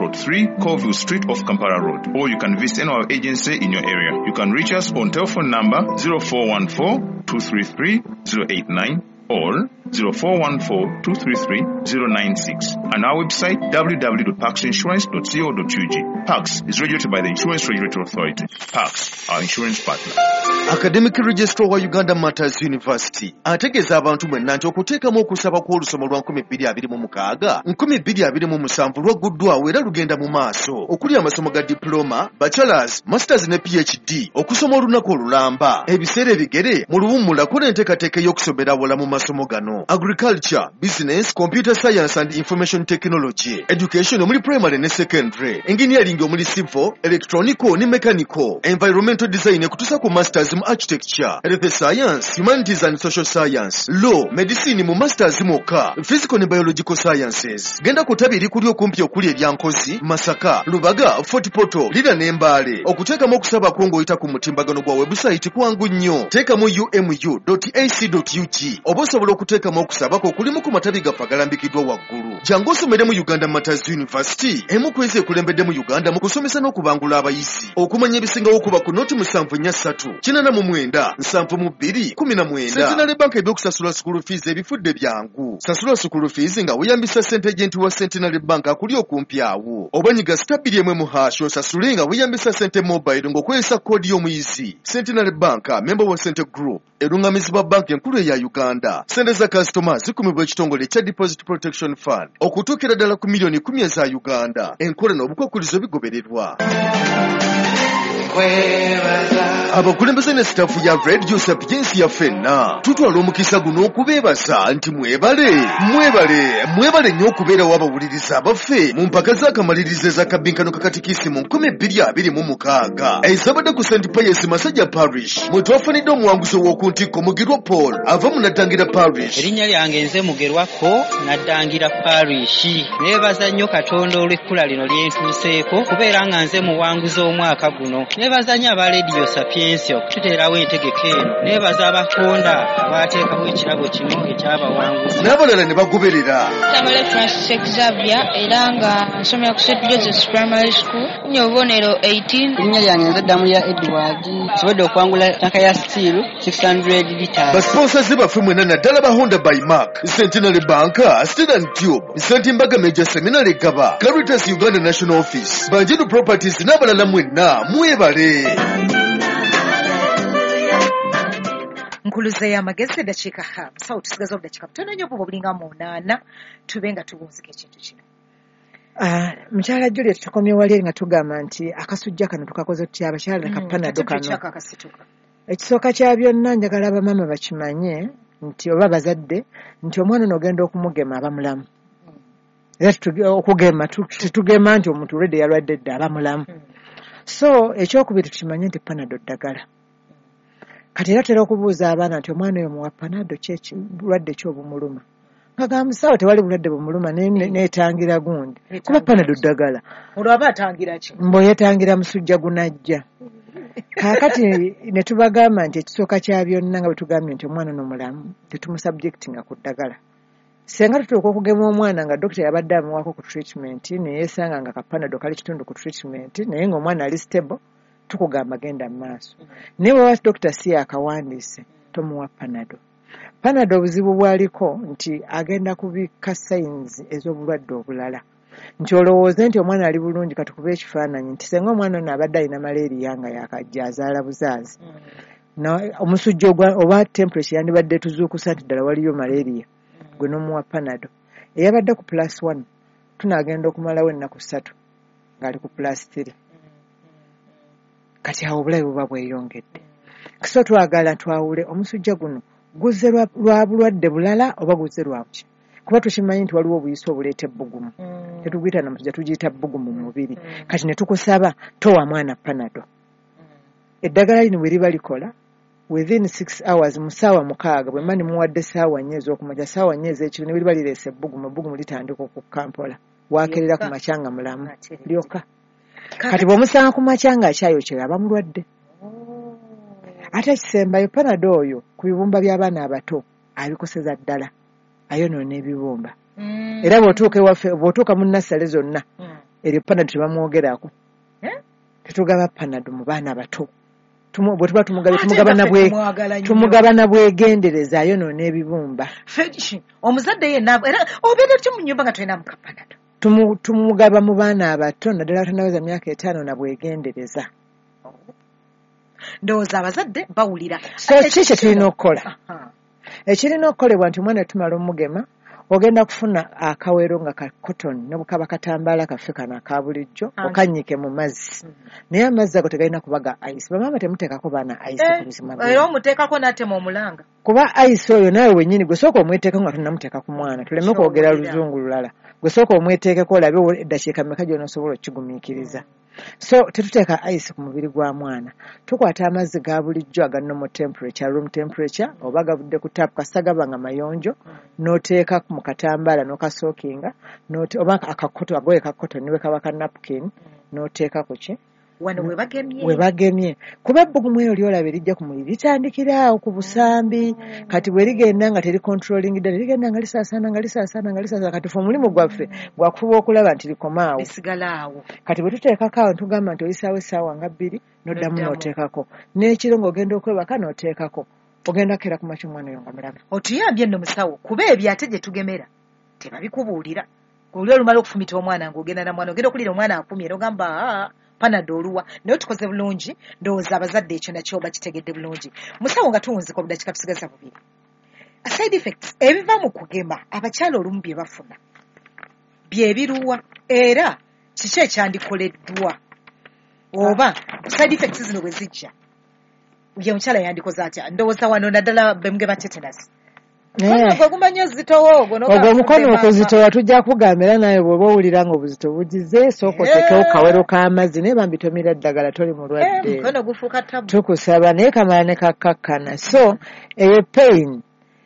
Plot 3, Colville Street off Kampala Road. Or you can visit our agency in your area. You can reach us on telephone number 0414-233-089 or 0414-233-096 and our website www.paxinsurance.co.ug. Pax is regulated by the Insurance Regulatory Authority. Pax, our insurance partner. Academic Registrar wa Uganda Matters University ategeeza abantu mwenna nti okuteekamu okusaba kw'olusoma lwa 2026 2027 lwagguddwawo era lugenda mu maaso okuli amasomo ga diploma, bachelors, masters ne PhD okusoma olunaku olulamba ebiseera ebigere mu luwummula kola enteekateeka y'okusomera awala mu masomo gano agriculture, business, computer science and information technology, education omuli primary ne secondary, engineering omuli civil, electronical ne mechanical, environmental design kutusa ku masters mu architecture, health science, humanities and social science, law, medicine mu masters moka, physical ne biological sciences. Genda kutabiri kuli okumpi okuli ebyankozi, Masaka, Lubaga, Fort Portal, Lida ne Mbale. Okuteekamu okusaba kwongo oyita ku mutimbagano gwa website kwangu nnyo. Teekamu umu.ac.ug. Oba osobola okuteekamu okusaba ko kulimu ku matabi gaffe agalambikiddwa waggulu. Jangu osomere mu Uganda Matters University. Emu ku ezi ekulembedde mu Uganda mu kusomesa n'okubangula abayizi. Okumanya ebisingawo okuba ku noti 743 89 72 Centenary Bank ebyokusasula school fees ebifudde byangu. Sasula school fees nga weeyambisa ssente agent wa Centenary Bank akuli okumpi awo. Obanyiga stabili emwe mu hash osasule nga weeyambisa ssente mobile ng'okozesa koodi y'omuyizi. Centenary Bank, member wa Center Group, erungamizibwa bank enkulu eya Uganda. Ssente za customers zikumibwa ekitongole kya Deposit Protection Fund okutuukira ddala ku milioni 10 eza Uganda. Enkola n'obukwakkulizo bigobererwa. Abakulembeze ne staffu ya Radio Sapiensi ya ffenna tutwala omukisa guno okubeebaza nti mwebale nnyo okubeera w'abawuliriza abaffe mu mpaka z'akamalirizo ez'akabinkano kakatikisi mu 2026 ezabadde ku St. Pius Masajja Parish mwe twafanidde omuwanguzi w'okuntikko Mugirwa Paul ava mu Naddangira Parish. Erinnya lyange nze Mugirwako Naddangira Parish. Neebaza nnyo Katonda olw'ekkula lino lyentuuseeko kubeera nga nze muwanguzi omwaka guno. Neebaza nnyo aba Radio Sapiensi okututeerawo entegeka eno. Neebaza abatonda abaateekawo ekirabo kino ekyabawanguzi. N'abalala ne bagoberera. Tamale Francis Xavier era nga nsomera ku St. Joseph's Primary School. Nnyo obubonero 18. Erinnya lyange nze Damulya Edward. Nsobodde okwangula tanka ya steel 600 litres. Basponsazi baffe mwenna naddala ba Honda by Mark, Centenary Bank, Steel and Tube, St. Mbaga Major Seminary Gaba, Caritas Uganda National Office, Banjiru Properties n'abalala mwenna mwebale. Nkuluze y'amagezi eddakiika hamsa otusigaza obuddakiika butono nnyo bwo bulinga mu 8 tube nga tuwunzika ekintu kino. Mukyala Juliet tukomye wali nga tugamba nti akasujja kano tukakoze tutya abakyala na kapanado kano. Ekisooka kya byonna njagala abamama bakimanye nti oba bazadde nti omwana n'ogenda okumugema abamulamu. Era okugema tetugema nti omuntu olwedde yalwadde dda abamulamu. So ekyokubiri tukimanye nti panado ddagala. Kati era tera okubuuza abaana nti omwana oyo muwa panado bulwadde ki obumuluma. Nga musawo tewali bulwadde bumuluma neetangira gundi. Kuba panado ddagala. Olwaba atangira ki? Mbo yeetangira musujja gunajja. Kakati ne tubagamba nti ekisooka kya byonna nga bwe tugambye nti omwana n'omulamu tetumusubjectinga ku ddagala. Senga tutuuka okugema omwana nga dokita yabadde amuwaako ku treatment naye yeesanga nga kapanado kali kitundu ku treatment naye ng'omwana ali stable tukugamba genda mu maaso. Naye bw'aba dokita si akawandiise tomuwa panado. Panado obuzibu bwaliko nti agenda kubika signs ez'obulwadde obulala. Nti olowooze nti omwana ali bulungi katukube ekifaananyi nti senga omwana ono abadde alina malaria nga yakajja azaala buzaazi. Omusujja oba temperature yandibadde tuzuukusa nti ddala waliyo malaria. Gwe n'omuwa panado. Eyabadde ku +1 tunaagenda okumalawo ennaku 3 ng'ali ku +3. Kati awo obulabe buba bweyongedde. So twagala twawule omusujja guno guzze lwa bulwadde bulala oba guzze lwa ki. Kuba tukimanyi nti waliwo obuyisa obuleeta ebbugumu. Tetuguyita namusujja tugiyita bbugumu mu mubiri. Kati ne tukusaba towa mwana panado. Eddagala lino bwe liba likola within 6 hours mu ssaawa 6 bwe mba nimuwadde ssaawa 4 ez'okumakya ssaawa 4 ez'ekiro ne bwe liba lireese ebbugumu litandika okukampola waakerera ku makya nga mulamu lyokka. Kati bw'omusanga ku makya nga akyayokera aba mulwadde. Ate ekisembayo panado oyo ku bibumba by'abaana abato abikoseza ddala ayonoona ebibumba. Era bw'otuuka ewaffe bw'otuuka mu nassale zonna eryo panado tebamwogerako tetugaba panado mu baana bato bwe tuba tumugaba na bwegendereza ayonoona ebibumba omuzadde yenna era obeera ki mu nnyumba nga tolina mukapanado tumugaba mu baana abato naddala batanaweza myaka 5 na bwegendereza ndowooza abazadde bawulira so ki kye tulina okukola ekirina okukolebwa nti omwana tumala omugema ogenda kufuna akawero nga ka cotton ne bukaba katambaala kaffe kano aka bulijjo okanyike mu mazzi naye amazzi ago tegalina kuba ga ice bamaama temuteekako baana ice ku buzima era omuteekako n'atema omulanga kuba ice oyo naawe wennyini gwe sooka omweteeka nga tonnamuteeka ku mwana tuleme kwogera luzungu lulala gwe sooka omweteekeko olabe eddakiika mmeka gy'onoosobola okigumiikiriza so tetuteeka ice ku mubiri gwa mwana tukwata amazzi ga bulijjo aga normal temperature room temperature oba gavudde ku taapu kasagabanga mayonjo n'oteeka mu katambaala n'okasookinga oba akakoto agoye kakoto niwe kaba ka napkin n'oteeka ku ki wano we bagemye kuba ebbugumu eyo lyolaba erijja ku mubiri litandikira awo ku busambi kati bwe ligenda nga teri controlling ddala ligenda nga lisaasaana kati fe omulimu gwaffe gwakufuba okulaba nti likomaawo lisigalawo kati bwe tuteekako awo tugamba nti olisaawo essaawa nga 2 n'oddamu n'oteekako n'ekiro ng'ogenda okwebaka n'oteekako ogenda kera ku makya omwana oyo nga mulabe otuyambye nno musawo kuba ebyo ate gye tugemera tebabikubuulira oli olumala okufumita omwana ng'ogenda na mwana ogenda okulira omwana akumye n'ogamba panado oluwa naye tukoze bulungi ndowooza abazadde ekyo nakyo bakitegedde bulungi musawo nga tuwunzika obudakika tusigaza 2 side effects ebiva mu kugema abakyala olumu bye bafuna byebiruwa era kiki ekyandikoleddwa oba side effects zino bwe zijja ye mukyala yandikoze atya ndowooza wano naddala bemugeba tetanus ogwo omukono okuzitowa tujja kugambira naye bw'oba owulira nga obuzito bugize sooka oteekewo kawero k'amazzi naye bambi tomira eddagala toli mulwadde tukusaba naye kamala ne kakkakkana so eyo pain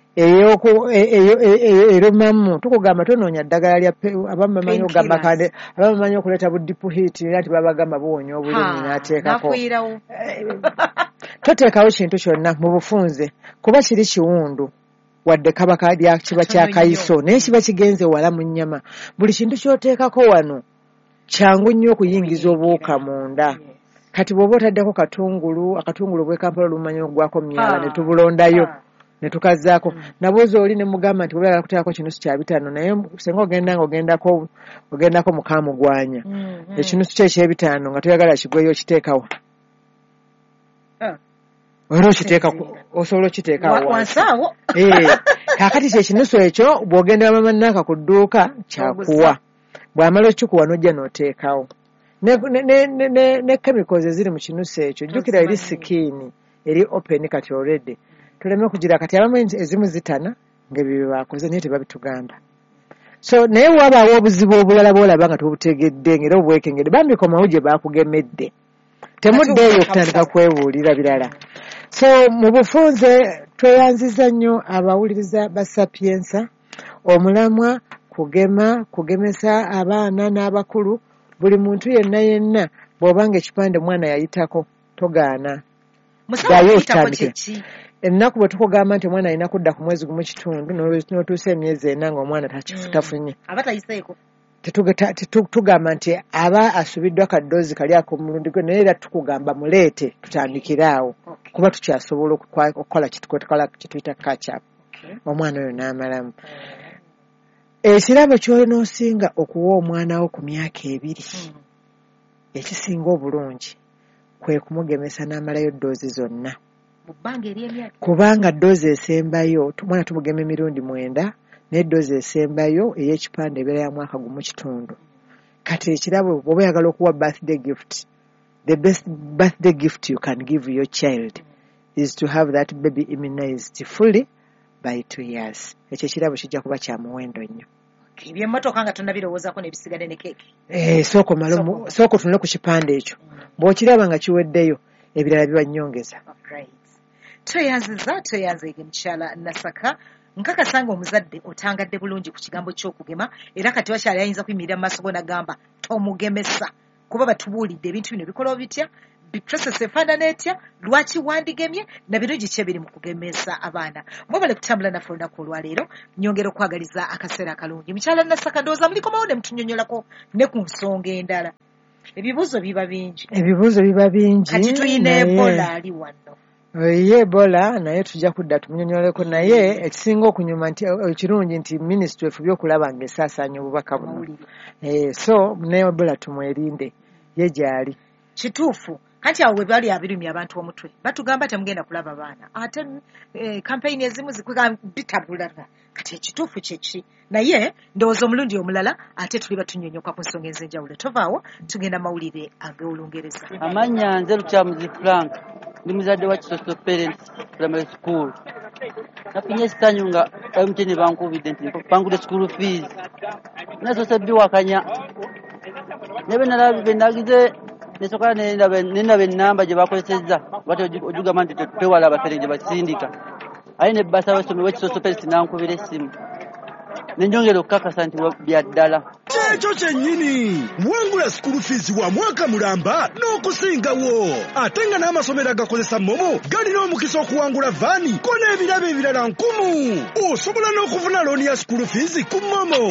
erumamu tukugamba tonoonya ddagala lya abamu bamanyi okugamba kande abamu bamanyi okuleeta budipu hiiti era nti babagamba buwonya obulumi n'ateekako toteekawo kintu kyonna mu bufunze kuba kiri kiwundu wadde kaba kiba kyakayiso naye kiba kigenze wala mu nnyama buli kintu ky'oteekako wano kyangu nnyo okuyingiza obuwuka munda kati bw'oba otaddeko akatungulu bwekampala olumanyi ogwako myala ne tubulondayo ne tukazaako nabuuza oli ne mugamba nti bw'oyagala kuteekako kinusu kya 5 naye singa ogenda nga ogendako mukaamugwanya ekinusu kye eky'5 nga toyagala kigweyo okiteekawa era osobola okiteekawo wansaawo kaakati kyekinusu ekyo bw'ogendera mamannaka ku dduuka kyakuwa bw'amala okikuwa n'ojja n'oteekawo ne chemicals eziri mu kinusu ekyo jjukira eri sikiini eri open kati already tuleme kugira kati abamu ezimu zitana ng'ebyo bakoze naye tebabitugamba so naye wabaawo obuzibu obulala bw'olaba nga tobutegedde ng'era obwekengedde bambi komawo gye baakugemedde temuddeeyo okutandika kwebuulira birala so mu bufunze tweyanziza nnyo abawuliriza ba sapiensa omulamwa kugemesa abaana n'abakulu buli muntu yenna bw'obanga ekipande mwana yayitako togaana ennaku bwe tukugamba nti omwana alina kudda ku mwezi gumu kitundu n'otuusa emyezi 4 ng'omwana tafunye tugamba nti aba asubiddwa kadoozi kali ak'omulundi gwe naye era tukugamba muleete tutandikire awo kuba tukyasobola okukola kituyita catch-up omwana oyo n'amalamu ekirabo ky'olina osinga okuwa omwana wo ku myaka 2 ekisinga obulungi kwe kumugemesa n'amalayo doozi zonna kubanga doozi esembayo mwana tumugema emirundi 9 n'eddoozi esembayo ey'ekipande ebeera ya mwaka gumu kitundu kati ekirabo bw'oba oyagala okuwa birthday gift the best birthday gift you can give your child is to have that baby immunized fully by 2 years ekyo ekirabo kijja kuba kya muwendo nnyo ebyemmotoka nga tonnabirowoozako n'ebisigadde ne keeki sooka otunule ku kipande ekyo bw'okiraba nga kiweddeyo ebirala biba nnyongeza tweyanzige mukyala Nasaka nkakasanga omuzadde otangadde bulungi ku kigambo ky'okugema era kati wakyali ayinza kuyimirira mu maaso go nagamba tomugemesa kuba batubuulidde ebintu bino bikola bitya process efaanana etya, lwaki wandigemye, na birungi ki ebiri mu kugemesa abaana. Mwebale kutambula naffe olunaku olwaleero, nyongera okwagaliza akaseera akalungi. Mukyala Nasaka ndowooza mulikomawo ne mutunyonnyolako ne ku nsonga endala. Ebibuuzo biba bingi. Kati tuyina Ebola ali wano. Ye Ebola naye tujja kudda tumunyonyoleko naye ekisinga okunyuma nti ekirungi nti ministry efubye okulaba ng'esaasaanya obubaka buno. So ne Ebola tumwerinde ye gyali. Kituufu. Kati awo bwe bali abirumya abantu omutwe batugamba temugenda kulaba baana ate campaign ezimu bitabula kati ekituufu kyeki naye ndowooza omulundi omulala ate tuli batunyonyoka ku nsonga ez'enjawulo tovaawo tugenda mawulire ag'Olungereza. Amanya nze Lukyamuzi Frank ndi muzadde wa Kisoso Parents Primary School. Nafunye esitanyu nga MTN bankubidde nti bangudde school fees nasoose biwakanya ne benagize nesoka nenaba ennamba gye bakozesezza bati ojugamba nti tetwewala abafere gye basindika aye ne bbasa w'essomero w'Ekisoso Parents nankubira essimu nenjongera okukakasa nti bya ddala. Kyekyo kyennyini wangula school fees wa mwaka mulamba n'okusingawo ate nga n'amasomero agakozesa momo galina omukisa okuwangula vaani ko n'ebirabo ebirala 1000. Osobola n'okufuna looni ya school fees ku momo.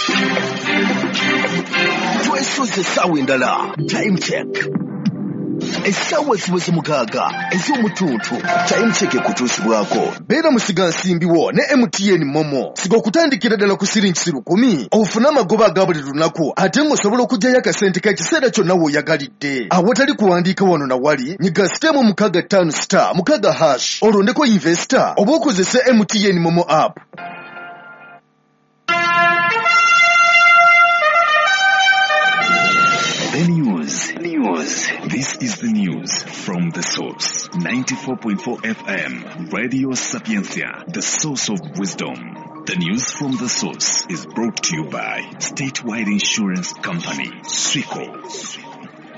Twesoze essaawa endala time check. Essaawa ziweze 6 ez'omutuntu time check ekutuusibwako. Beera musiga nsimbiwo ne MTN momo siga okutandikira ddala ku siringi 10 ofune amagoba aga buli lunaku ate ng'osobola okuggyayo akasente k'ekiseera kyonna w'oyagalidde. Awatali kuwandiika wano na wali nyiga sitemu 65*6 olondeko investor oba okozese MTN momo app. The news. This is the news from The Source. 94.4 FM. Radio Sapiencia. The source of wisdom. The news from The Source is brought to you by Statewide Insurance Company, Swico.